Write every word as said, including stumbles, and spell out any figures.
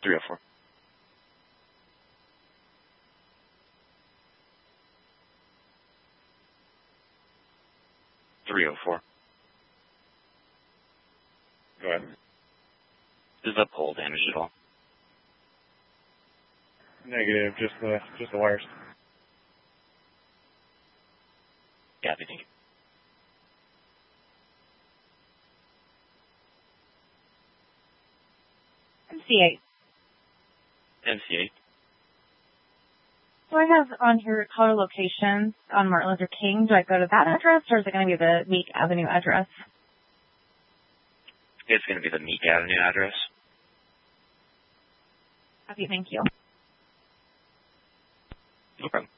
three oh four. three oh four. Go ahead. Is the pole damaged at all? Negative, just the just the wires. Copy, thank you. M C eight. M C eight. So I have on here caller locations on Martin Luther King. Do I go to that address, or is it going to be the Meek Avenue address? It's going to be the Meek Avenue address. Copy, thank you. No problem.